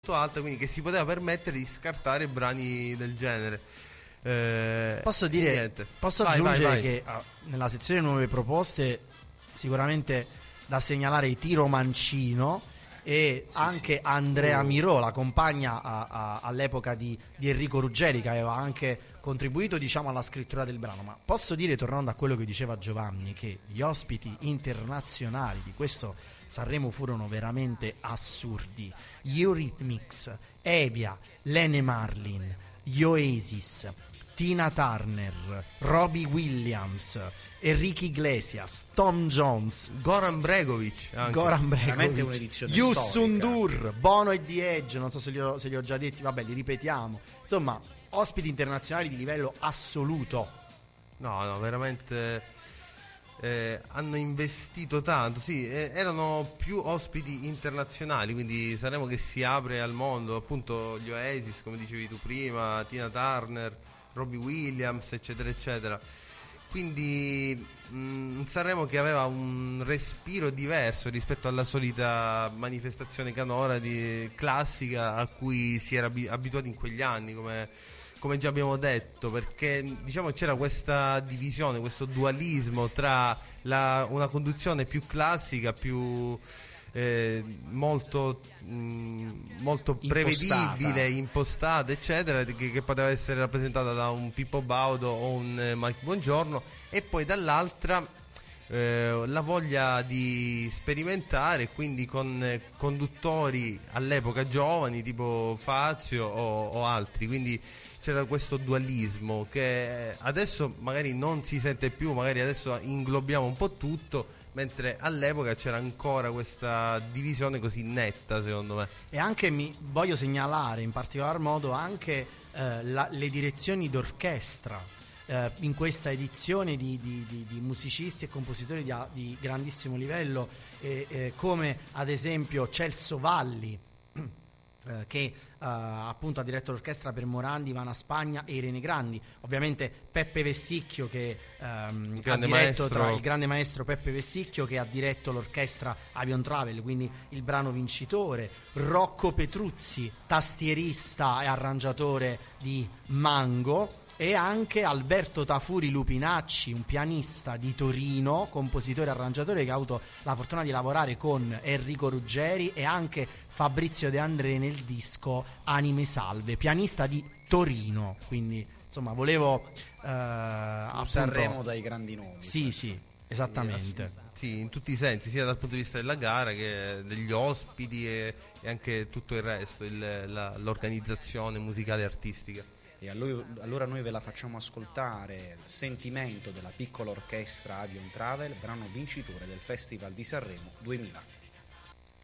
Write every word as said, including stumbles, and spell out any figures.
alta, quindi che si poteva permettere di scartare brani del genere. Eh, posso dire, posso vai, aggiungere vai, vai. che ah, nella sezione nuove proposte sicuramente da segnalare i Tiro Mancino e sì, anche sì. Andrea Oh. Mirò, la compagna a, a, all'epoca di, di Enrico Ruggeri, che aveva anche contribuito, diciamo, alla scrittura del brano. Ma posso dire, tornando a quello che diceva Giovanni, che gli ospiti internazionali di questo Sanremo furono veramente assurdi. Gli Eurythmics, Evia, Lene Marlin, gli Oasis, Tina Turner, Robbie Williams, Enrique Iglesias, Tom Jones, Goran Bregovic anche. Goran Veramente Bregovic, un'edizione Youssou storica. N'Dour, Bono e The Edge, non so se li, ho, se li ho già detti, vabbè, li ripetiamo. Insomma, ospiti internazionali di livello assoluto. No, no, veramente eh, hanno investito tanto. Sì, eh, erano più ospiti internazionali, quindi saremo che si apre al mondo, appunto gli Oasis, come dicevi tu prima, Tina Turner, Robbie Williams, eccetera, eccetera. Quindi mh, Sanremo che aveva un respiro diverso rispetto alla solita manifestazione canora di, classica a cui si era abi- abituati in quegli anni, come, come già abbiamo detto, perché diciamo c'era questa divisione, questo dualismo tra la, una conduzione più classica, più eh, molto mh, molto prevedibile, impostata, eccetera, che, che poteva essere rappresentata da un Pippo Baudo o un eh, Mike Bongiorno, e poi dall'altra eh, la voglia di sperimentare, quindi con eh, conduttori all'epoca giovani tipo Fazio o, o altri, quindi c'era questo dualismo che adesso magari non si sente più, magari adesso inglobiamo un po' tutto, mentre all'epoca c'era ancora questa divisione così netta, secondo me. E anche mi voglio segnalare in particolar modo anche eh, la, le direzioni d'orchestra eh, in questa edizione di, di, di, di musicisti e compositori di, di grandissimo livello, eh, eh, come ad esempio Celso Valli, eh, che Uh, appunto ha diretto l'orchestra per Morandi, Ivana Spagna e Irene Grandi. Ovviamente Peppe Vessicchio che um, il, ha grande diretto maestro. tra il grande maestro Peppe Vessicchio che ha diretto l'orchestra Avion Travel, quindi il brano vincitore. Rocco Petruzzi, tastierista e arrangiatore di Mango, e anche Alberto Tafuri Lupinacci, un pianista di Torino, compositore e arrangiatore che ha avuto la fortuna di lavorare con Enrico Ruggeri e anche Fabrizio De André nel disco Anime Salve, pianista di Torino. Quindi insomma volevo eh, appunto... Sanremo dai grandi nomi. Sì, questo. Sì, esattamente. Sì, in tutti i sensi, sia dal punto di vista della gara che degli ospiti e, e anche tutto il resto, il, la, l'organizzazione musicale e artistica. E allora noi ve la facciamo ascoltare, il sentimento della piccola orchestra Avion Travel, brano vincitore del Festival di Sanremo duemila.